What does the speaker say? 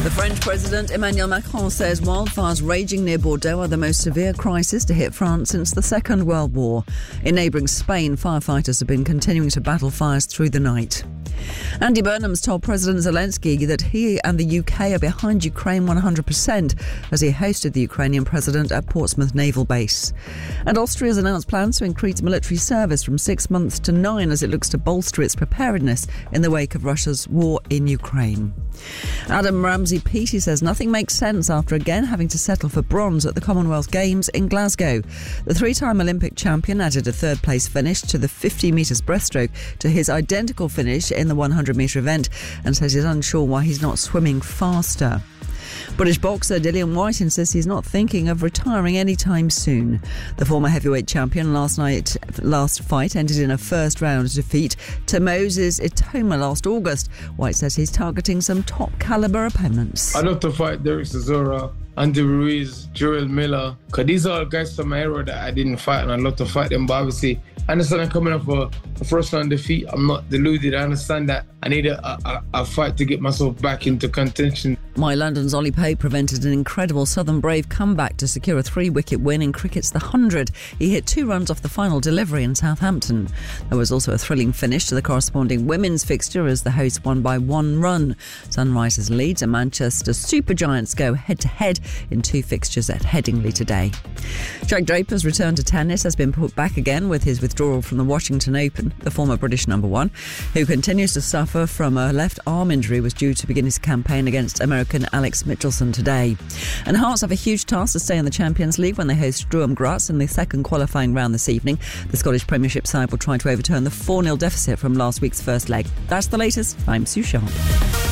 The French President Emmanuel Macron says wildfires raging near Bordeaux are the most severe crisis to hit France since the Second World War. In neighbouring Spain, firefighters have been continuing to battle fires through the night. Andy Burnham's told President Zelensky that he and the UK are behind Ukraine 100% as he hosted the Ukrainian president at Portsmouth Naval Base. And Austria's announced plans to increase military service from 6 months to 9 as it looks to bolster its preparedness in the wake of Russia's war in Ukraine. Adam Ramsey-Peaty says nothing makes sense after again having to settle for bronze at the Commonwealth Games in Glasgow. The three-time Olympic champion added a third-place finish to the 50 metres breaststroke to his identical finish in the 100-metre event and says he's unsure why he's not swimming faster. British boxer Dillian Whyte insists he's not thinking of retiring anytime soon. The former heavyweight champion last fight ended in a first-round defeat to Moses Itoma last August. Whyte says he's targeting some top-caliber opponents. I'd love to fight Derek Chisora, Andy Ruiz, Joel Miller, because these are all guys from my era that I didn't fight, and I'd love to fight them, but obviously I understand I'm coming off a first-round defeat. I'm not deluded. I understand that I need a fight to get myself back into contention. My London's Ollie Pope prevented an incredible Southern Brave comeback to secure a 3-wicket win in cricket's The 100. He hit 2 runs off the final delivery in Southampton. There was also a thrilling finish to the corresponding women's fixture as the hosts won by 1 run. Sunrisers Leeds and Manchester Supergiants go head-to-head in 2 fixtures at Headingley today. Jack Draper's return to tennis has been put back again with his withdrawal from the Washington Open. The former British number 1, who continues to suffer from a left arm injury, was due to begin his campaign against American Alex Michelson today. And Hearts have a huge task to stay in the Champions League when they host Sturm Graz in the second qualifying round this evening. The Scottish Premiership side will try to overturn the 4-0 deficit from last week's first leg. That's the latest. I'm Sue Sharp.